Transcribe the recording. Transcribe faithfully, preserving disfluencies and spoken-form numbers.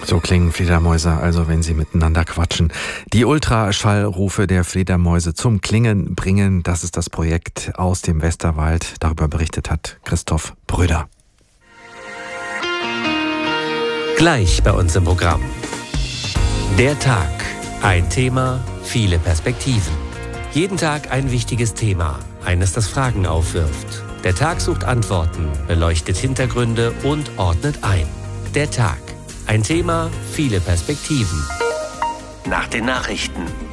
So klingen Fledermäuse also, wenn sie miteinander quatschen. Die Ultraschallrufe der Fledermäuse zum Klingen bringen, das ist das Projekt aus dem Westerwald. Darüber berichtet hat Christoph Bröder. Gleich bei uns im Programm. Der Tag. Ein Thema, viele Perspektiven. Jeden Tag ein wichtiges Thema, eines, das Fragen aufwirft. Der Tag sucht Antworten, beleuchtet Hintergründe und ordnet ein. Der Tag. Ein Thema, viele Perspektiven. Nach den Nachrichten.